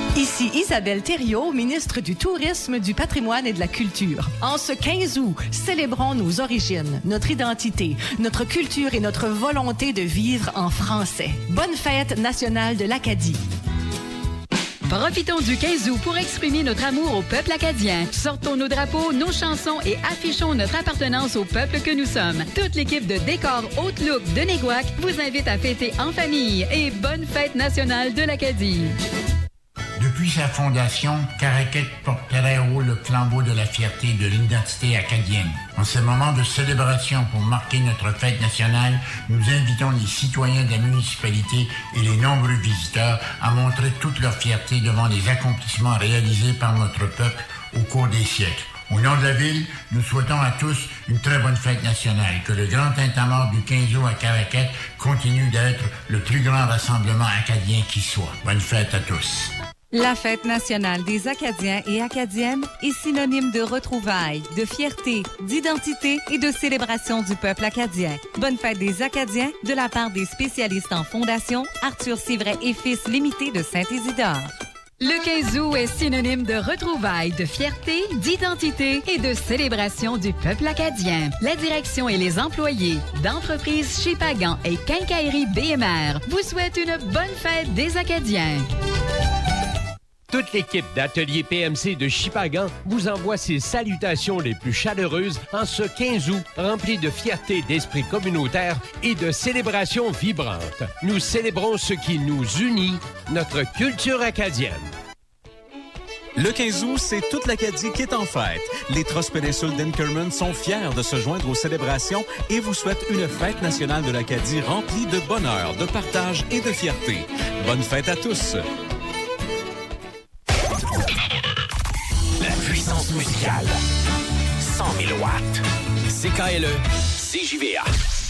Ici Isabelle Thériault, ministre du Tourisme, du Patrimoine et de la Culture. En ce 15 août, célébrons nos origines, notre identité, notre culture et notre volonté de vivre en français. Bonne fête nationale de l'Acadie. Profitons du 15 août pour exprimer notre amour au peuple acadien. Sortons nos drapeaux, nos chansons et affichons notre appartenance au peuple que nous sommes. Toute l'équipe de Décor Outlook de Néguac vous invite à fêter en famille et bonne fête nationale de l'Acadie. Depuis sa fondation, Caraquet porte très haut le flambeau de la fierté de l'identité acadienne. En ce moment de célébration pour marquer notre fête nationale, nous invitons les citoyens de la municipalité et les nombreux visiteurs à montrer toute leur fierté devant les accomplissements réalisés par notre peuple au cours des siècles. Au nom de la ville, nous souhaitons à tous une très bonne fête nationale. Que le grand tintamarre du 15 août à Caraquet continue d'être le plus grand rassemblement acadien qui soit. Bonne fête à tous. La fête nationale des Acadiens et Acadiennes est synonyme de retrouvailles, de fierté, d'identité et de célébration du peuple acadien. Bonne fête des Acadiens de la part des spécialistes en fondation Arthur Sivret et Fils Limité de Saint-Isidore. Le 15 août est synonyme de retrouvailles, de fierté, d'identité et de célébration du peuple acadien. La direction et les employés d'entreprises Chipagan et Quincaillerie BMR vous souhaitent une bonne fête des Acadiens. Toute l'équipe d'Atelier PMC de Chipagan vous envoie ses salutations les plus chaleureuses en ce 15 août, rempli de fierté, d'esprit communautaire et de célébrations vibrantes. Nous célébrons ce qui nous unit, notre culture acadienne. Le 15 août, c'est toute l'Acadie qui est en fête. Les Trosses Péninsule d'Inkerman sont fiers de se joindre aux célébrations et vous souhaitent une fête nationale de l'Acadie remplie de bonheur, de partage et de fierté. Bonne fête à tous! La puissance musicale. 100 000 watts. CKLE, CJVA.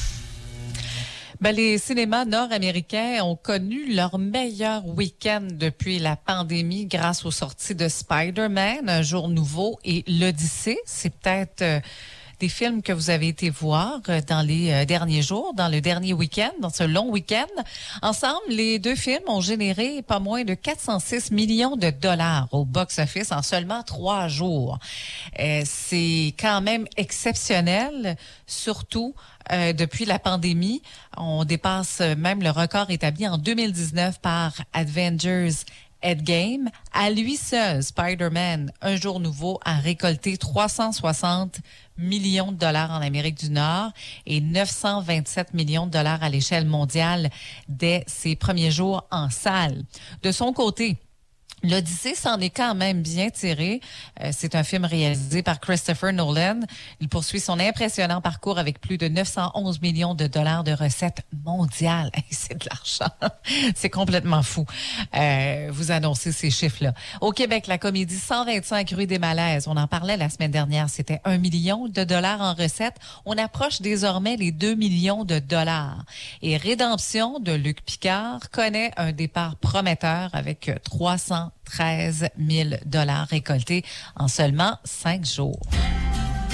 Les cinémas nord-américains ont connu leur meilleur week-end depuis la pandémie grâce aux sorties de Spider-Man, Un jour nouveau et L'Odyssée. C'est peut-être des films que vous avez été voir dans les derniers jours, dans le dernier week-end, dans ce long week-end. Ensemble, les deux films ont généré pas moins de 406 millions de dollars au box-office en seulement 3 jours. C'est quand même exceptionnel, surtout depuis la pandémie. On dépasse même le record établi en 2019 par Avengers Endgame. À lui seul, Spider-Man, Un jour nouveau, a récolté 360 millions de dollars en Amérique du Nord et 927 millions de dollars à l'échelle mondiale dès ses premiers jours en salle. De son côté, L'Odyssée s'en est quand même bien tiré. C'est un film réalisé par Christopher Nolan. Il poursuit son impressionnant parcours avec plus de 911 millions de dollars de recettes mondiales. C'est de l'argent. C'est complètement fou. Vous annoncez ces chiffres-là. Au Québec, la comédie 125 rue des Malaises, on en parlait la semaine dernière, c'était 1 million de dollars en recettes. On approche désormais les 2 millions de dollars. Et Rédemption de Luc Picard connaît un départ prometteur avec 313 000 dollars récoltés en seulement 5 jours.